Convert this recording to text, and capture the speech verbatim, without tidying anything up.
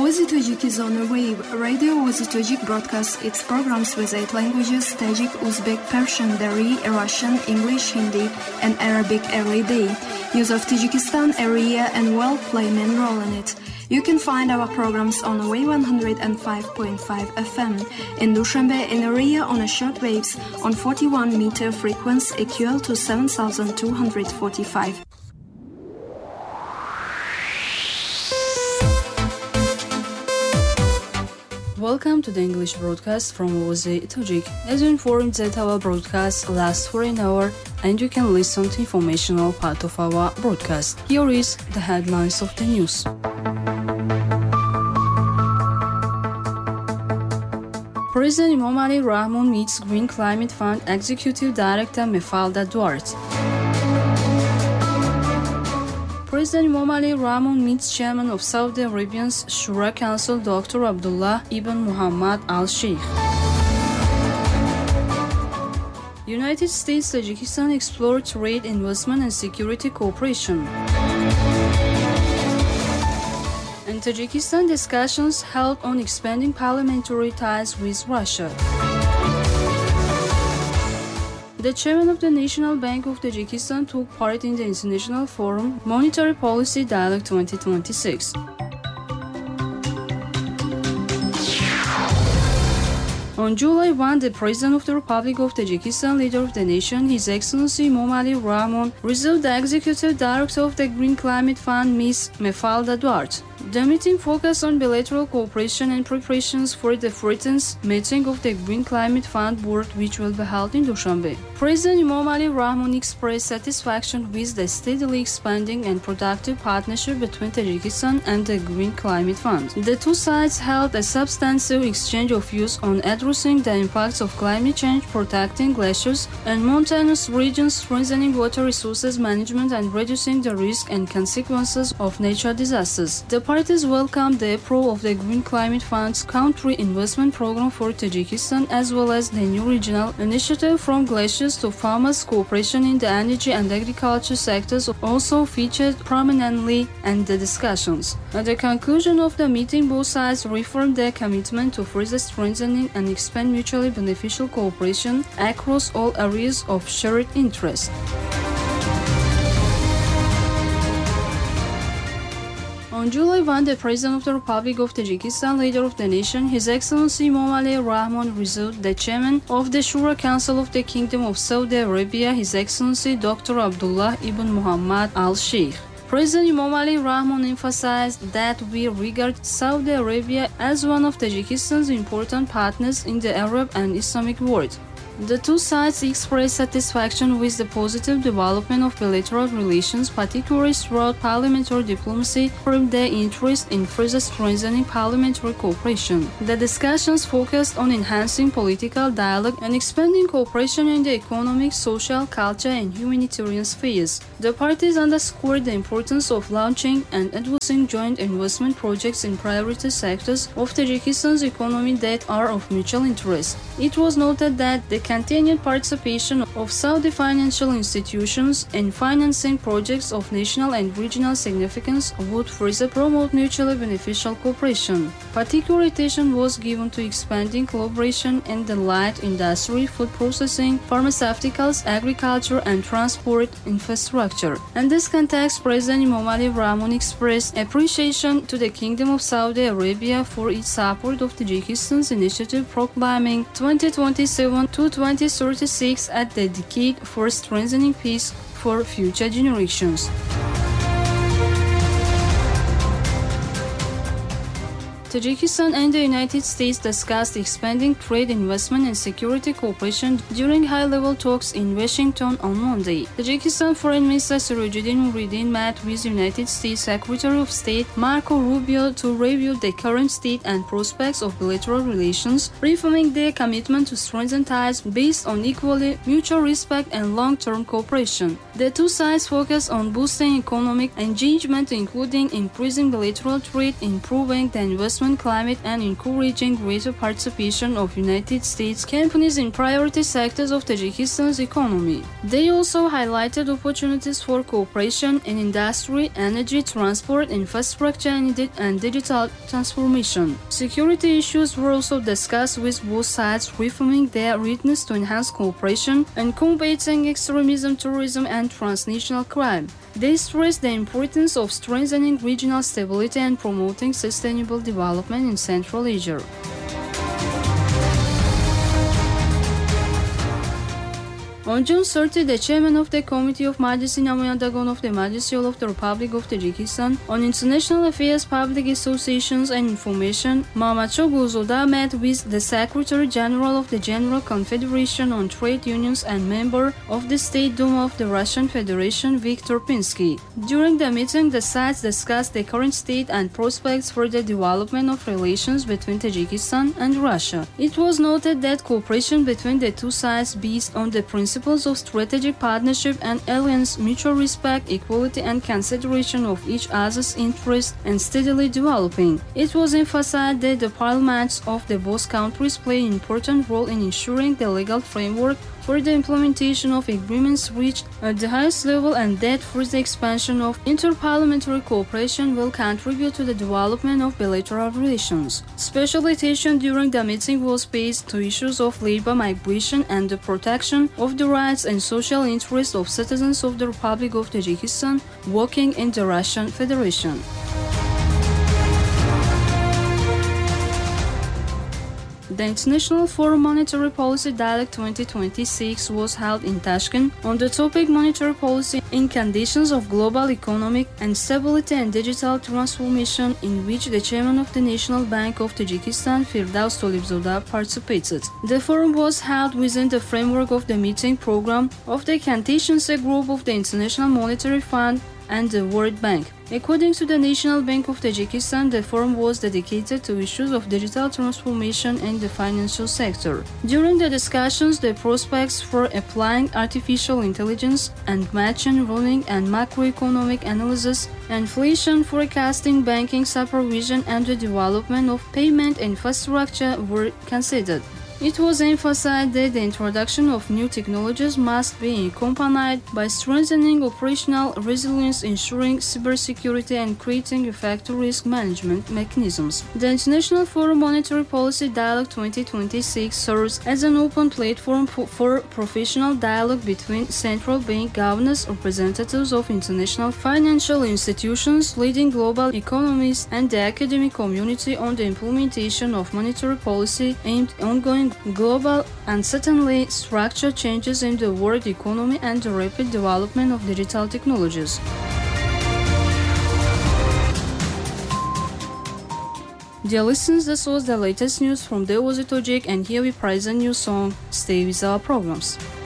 Wazi Tajik is on the wave. Radio Wazi Tajik broadcasts its programs with eight languages: Tajik, Uzbek, Persian, Dari, Russian, English, Hindi, and Arabic every day. News of Tajikistan area and world play main role in it. You can find our programs on Wave one oh five point five F M in Dushanbe in area on a short waves on forty-one meter frequency equal to seven thousand two hundred forty-five. Welcome to the English broadcast from Wazi Tajik. As you informed that our broadcast lasts for an hour and you can listen to informational part of our broadcast. Here is the headlines of the news. President Emomali Rahmon meets Green Climate Fund Executive Director Mafalda Duarte. President Emomali Rahmon meets Chairman of Saudi Arabia's Shura Council Doctor Abdullah ibn Muhammad Al Sheikh. United States-Tajikistan explore trade, investment and security cooperation. In Tajikistan, discussions held on expanding parliamentary ties with Russia. The chairman of the National Bank of Tajikistan took part in the International Forum Monetary Policy Dialogue twenty twenty-six. On July first, the President of the Republic of Tajikistan, leader of the nation, His Excellency Emomali Rahmon, received the Executive Director of the Green Climate Fund, Miz Mafalda Duarte. The meeting focused on bilateral cooperation and preparations for the fourteenth meeting of the Green Climate Fund Board, which will be held in Dushanbe. President Emomali Rahmon expressed satisfaction with the steadily expanding and productive partnership between Tajikistan and the Green Climate Fund. The two sides held a substantive exchange of views on addressing the impacts of climate change, protecting glaciers and mountainous regions, strengthening water resources management, and reducing the risk and consequences of natural disasters. The parties welcomed the approval of the Green Climate Fund's country investment program for Tajikistan, as well as the new regional initiative from glaciers to farmers. Cooperation in the energy and agriculture sectors also featured prominently in the discussions. At the conclusion of the meeting, both sides reaffirmed their commitment to further strengthening and expand mutually beneficial cooperation across all areas of shared interest. On July first, the President of the Republic of Tajikistan, leader of the nation, His Excellency Emomali Rahmon, received the Chairman of the Shura Council of the Kingdom of Saudi Arabia, His Excellency Doctor Abdullah ibn Muhammad Al Sheikh. President Emomali Rahmon emphasized that we regard Saudi Arabia as one of Tajikistan's important partners in the Arab and Islamic world. The two sides expressed satisfaction with the positive development of bilateral relations, particularly throughout parliamentary diplomacy, from their interest in further strengthening parliamentary cooperation. The discussions focused on enhancing political dialogue and expanding cooperation in the economic, social, culture, and humanitarian spheres. The parties underscored the importance of launching and advancing joint investment projects in priority sectors of Tajikistan's economy that are of mutual interest. It was noted that the continued participation of Saudi financial institutions in financing projects of national and regional significance would further promote mutually beneficial cooperation. Particular attention was given to expanding collaboration in the light industry, food processing, pharmaceuticals, agriculture, and transport infrastructure. In this context, President Emomali Rahmon expressed appreciation to the Kingdom of Saudi Arabia for its support of Tajikistan's initiative proclaiming twenty twenty-seven to twenty thirty-six as the decade for strengthening peace for future generations. Tajikistan and the United States discussed expanding trade, investment, and security cooperation during high-level talks in Washington on Monday. Tajikistan Foreign Minister Sirajuddin Nuruddin met with United States Secretary of State Marco Rubio to review the current state and prospects of bilateral relations, reaffirming their commitment to strengthen ties based on equality, mutual respect, and long-term cooperation. The two sides focused on boosting economic engagement, including increasing bilateral trade, improving the investment investment climate and encouraging greater participation of United States companies in priority sectors of Tajikistan's economy. They also highlighted opportunities for cooperation in industry, energy, transport, infrastructure, and, di- and digital transformation. Security issues were also discussed, with both sides reaffirming their readiness to enhance cooperation and combating extremism, terrorism, and transnational crime. They stressed the importance of strengthening regional stability and promoting sustainable development in Central Asia. On June thirtieth, the chairman of the Committee of Majlis Namayandagan of the Majlis of the Republic of Tajikistan on International Affairs, Public Associations and Information, Mamatcho Gozoda, met with the Secretary General of the General Confederation on Trade Unions and member of the State Duma of the Russian Federation, Viktor Pinsky. During the meeting, the sides discussed the current state and prospects for the development of relations between Tajikistan and Russia. It was noted that cooperation between the two sides based on the principles of strategic partnership and alliance, mutual respect, equality, and consideration of each other's interests, and steadily developing. It was emphasized that the parliaments of the both countries play an important role in ensuring the legal framework for the implementation of agreements reached at the highest level, and that further expansion of interparliamentary cooperation will contribute to the development of bilateral relations. Special attention during the meeting was paid to issues of labor migration and the protection of the rights and social interests of citizens of the Republic of Tajikistan working in the Russian Federation. The International Forum Monetary Policy Dialogue twenty twenty-six was held in Tashkent on the topic monetary policy in conditions of global economic instability and digital transformation, in which the chairman of the National Bank of Tajikistan, Firdaus Tolibzoda, participated. The forum was held within the framework of the meeting program of the Contingency Group of the International Monetary Fund and the World Bank. According to the National Bank of Tajikistan, the forum was dedicated to issues of digital transformation in the financial sector. During the discussions, the prospects for applying artificial intelligence and machine learning and macroeconomic analysis, inflation forecasting, banking supervision, and the development of payment infrastructure were considered. It was emphasized that the introduction of new technologies must be accompanied by strengthening operational resilience, ensuring cybersecurity, and creating effective risk management mechanisms. The International Forum Monetary Policy Dialogue twenty twenty-six serves as an open platform for professional dialogue between central bank governors, representatives of international financial institutions, leading global economies, and the academic community on the implementation of monetary policy aimed at ongoing global and certainly structural changes in the world economy and the rapid development of digital technologies. Dear listeners, this was the latest news from Deir Ozi Tojik, and here we present new song. Stay with our programs.